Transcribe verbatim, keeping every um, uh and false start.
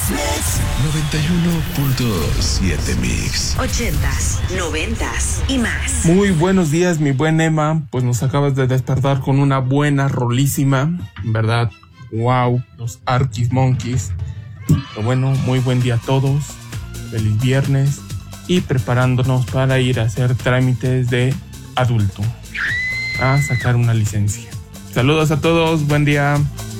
noventa y uno punto siete Mix. Ochentas, noventas y más. Muy buenos días, mi buen Emma. Pues nos acabas de despertar con una buena rolísima, ¿verdad? Wow, los Arctic Monkeys. Pero bueno, muy buen día a todos. Feliz viernes. Y preparándonos para ir a hacer trámites de adulto. A sacar una licencia. Saludos a todos, buen día.